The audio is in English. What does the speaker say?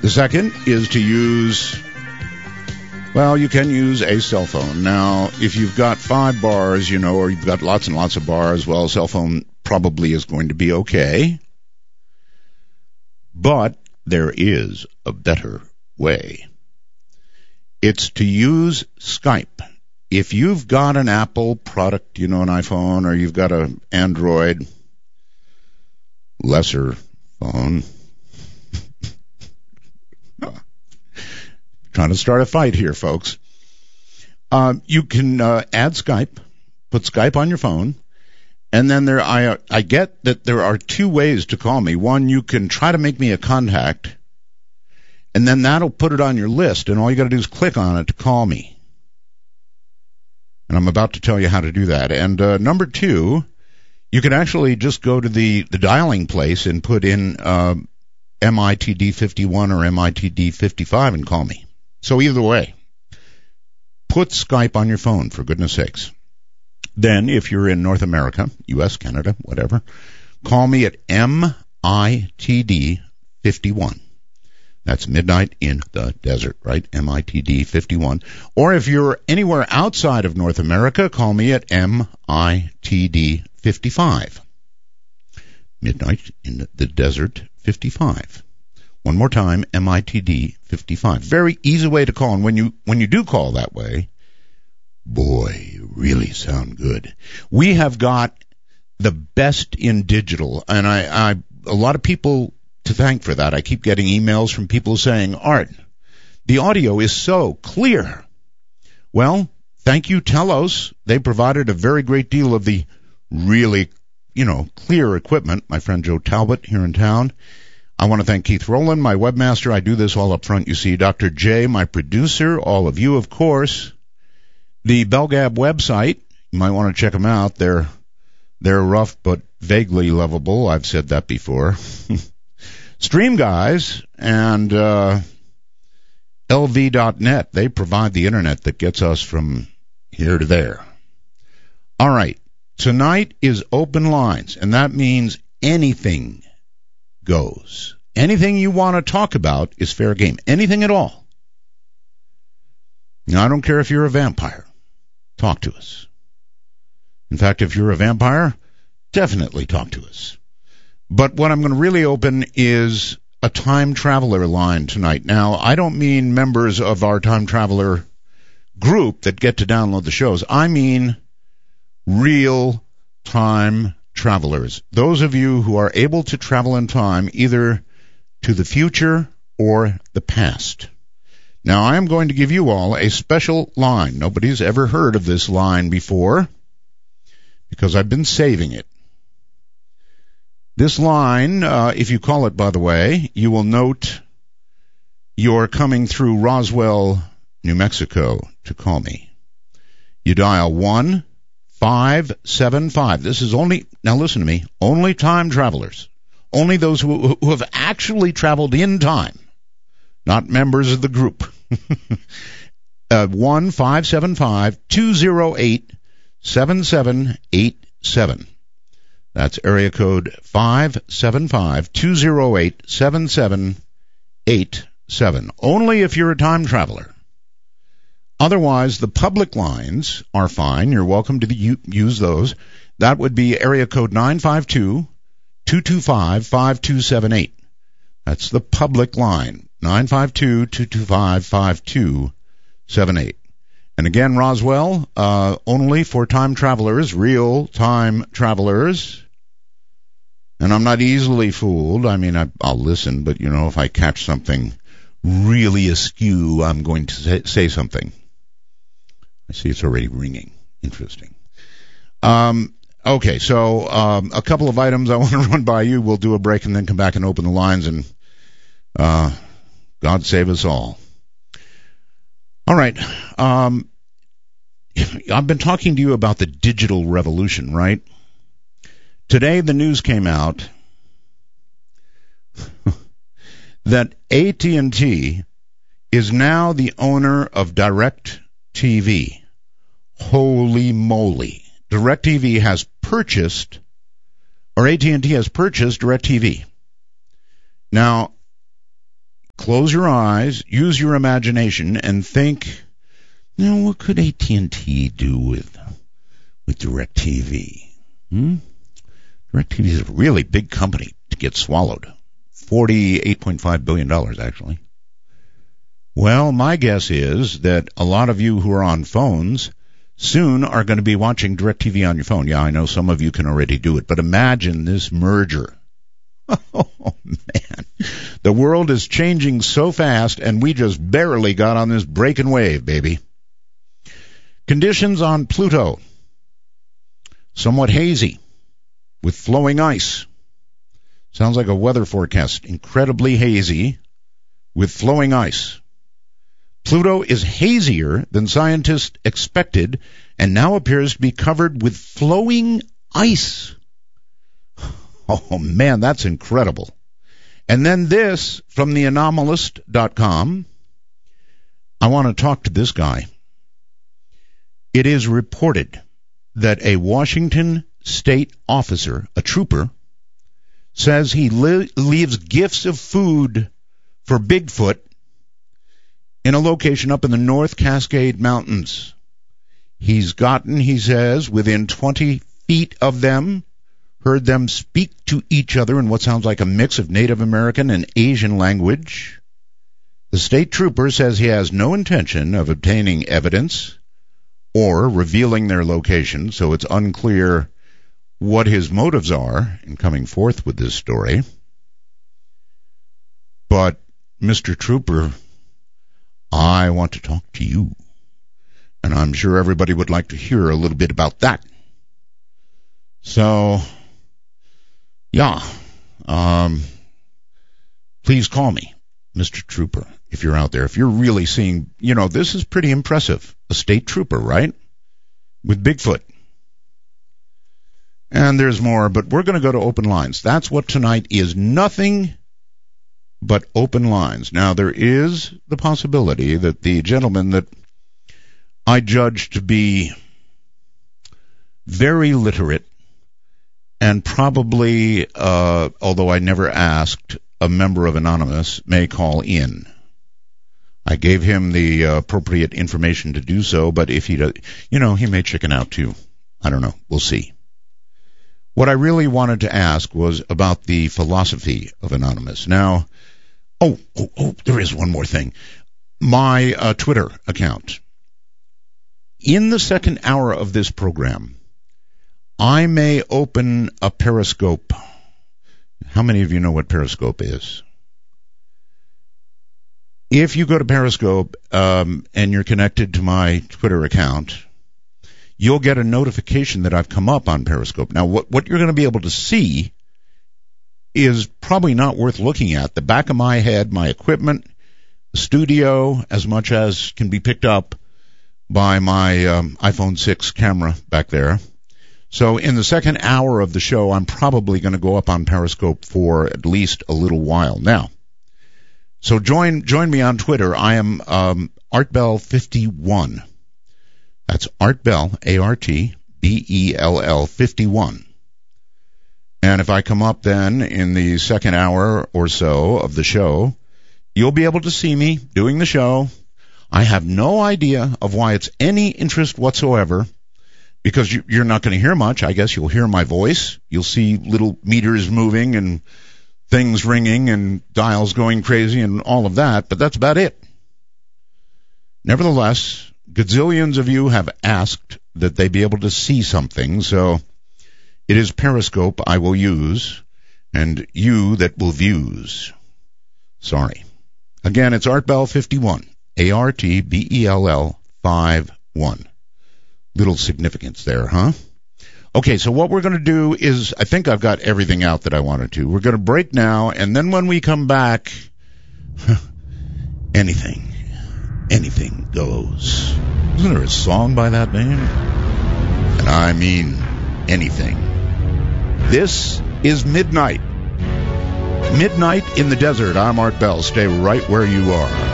The second is to use, well, you can use a cell phone. Now, if you've got 5 bars, or you've got lots and lots of bars, well, a cell phone probably is going to be okay. But there is a better way. It's to use Skype. If you've got an Apple product, an iPhone, or you've got an Android lesser phone, trying to start a fight here, folks. You can add Skype, put Skype on your phone, and then I get that there are 2 ways to call me. One, you can try to make me a contact, and then that'll put it on your list, and all you got to do is click on it to call me. And I'm about to tell you how to do that. And number 2, you can actually just go to the dialing place and put in MITD51 or MITD55 and call me. So either way, put Skype on your phone, for goodness sakes. Then, if you're in North America, U.S., Canada, whatever, call me at MITD51. That's midnight in the desert, right? MITD51. Or if you're anywhere outside of North America, call me at MITD55. Midnight in the desert 55. One more time, MITD 55. Very easy way to call. And when you do call that way, boy, you really sound good. We have got the best in digital, and I a lot of people to thank for that. I keep getting emails from people saying, Art, the audio is so clear. Well, thank you, Telos. They provided a very great deal of the really, clear equipment. My friend Joe Talbot here in town. I want to thank Keith Rowland, my webmaster. I do this all up front, you see. Dr. J, my producer. All of you, of course. The Belgab website, you might want to check them out. They're rough but vaguely lovable. I've said that before. Stream Guys and LV.net, they provide the internet that gets us from here to there. All right. Tonight is open lines, and that means anything goes. Anything you want to talk about is fair game. Anything at all. Now, I don't care if you're a vampire. Talk to us. In fact, if you're a vampire, definitely talk to us. But what I'm going to really open is a time traveler line tonight. Now, I don't mean members of our time traveler group that get to download the shows. I mean real time travelers. Those of you who are able to travel in time either to the future or the past. Now, I am going to give you all a special line. Nobody's ever heard of this line before because I've been saving it. This line, if you call it, by the way, you will note you're coming through Roswell, New Mexico to call me. You dial 1-575. This is only, now listen to me, only time travelers. Only those who have actually traveled in time, not members of the group. 1-575-208-7787. That's area code 575-208-7787. Only if you're a time traveler. Otherwise, the public lines are fine. You're welcome to use those. That would be area code 952-225-5278. That's the public line, 952-225-5278. And again, Roswell, only for time travelers, real time travelers. And I'm not easily fooled. I mean, I'll listen, but, if I catch something really askew, I'm going to say something. I see it's already ringing. Interesting. Okay, so a couple of items I want to run by you. We'll do a break and then come back and open the lines, and God save us all. All right. I've been talking to you about the digital revolution, right? Today the news came out that AT&T is now the owner of DirecTV. Holy moly. DirecTV has purchased, or AT&T has purchased DirecTV. Now, close your eyes, use your imagination, and think, now what could AT&T do with DirecTV? DirecTV is a really big company to get swallowed. $48.5 billion, actually. Well, my guess is that a lot of you who are on phones soon are going to be watching DirecTV on your phone. Yeah, I know some of you can already do it, but imagine this merger. Oh, man. The world is changing so fast, and we just barely got on this breaking wave, baby. Conditions on Pluto. Somewhat hazy, with flowing ice. Sounds like a weather forecast. Incredibly hazy, with flowing ice. Pluto is hazier than scientists expected, and now appears to be covered with flowing ice. Oh, man, that's incredible. And then this, from theanomalist.com. I want to talk to this guy. It is reported that a Washington state officer, a trooper, says he leaves gifts of food for Bigfoot in a location up in the North Cascade Mountains. He's gotten, he says, within 20 feet of them, heard them speak to each other in what sounds like a mix of Native American and Asian language. The state trooper says he has no intention of obtaining evidence or revealing their location, so it's unclear what his motives are in coming forth with this story. But, Mr. Trooper, I want to talk to you, and I'm sure everybody would like to hear a little bit about that. So, yeah, please call me, Mr. Trooper, if you're out there. If you're really seeing, this is pretty impressive. A state trooper, right? With Bigfoot. And there's more, but we're going to go to open lines. That's what tonight is, nothing but open lines. Now, there is the possibility that the gentleman that I judge to be very literate and probably, although I never asked, a member of Anonymous may call in. I gave him the appropriate information to do so, but if he does, he may chicken out too. I don't know. We'll see. What I really wanted to ask was about the philosophy of Anonymous. Now, there is one more thing. My Twitter account. In the second hour of this program, I may open a Periscope. How many of you know what Periscope is? If you go to Periscope and you're connected to my Twitter account, you'll get a notification that I've come up on Periscope. Now, what you're going to be able to see is probably not worth looking at. The back of my head, my equipment, the studio, as much as can be picked up by my iPhone 6 camera back there. So in the second hour of the show, I'm probably going to go up on Periscope for at least a little while. Now, so join me on Twitter. I am ArtBell51. That's ArtBell, ARTBELL 51. And if I come up then in the second hour or so of the show, you'll be able to see me doing the show. I have no idea of why it's any interest whatsoever, because you're not going to hear much. I guess you'll hear my voice. You'll see little meters moving and things ringing and dials going crazy and all of that, but that's about it. Nevertheless, gazillions of you have asked that they be able to see something, so it is Periscope I will use, and you that will views. Sorry. Again, it's ArtBell51, ARTBELL 51. Little significance there, huh? Okay, so what we're going to do is, I think I've got everything out that I wanted to. We're going to break now, and then when we come back, anything goes. Isn't there a song by that name? And I mean anything. This is Midnight. Midnight in the Desert. I'm Art Bell. Stay right where you are.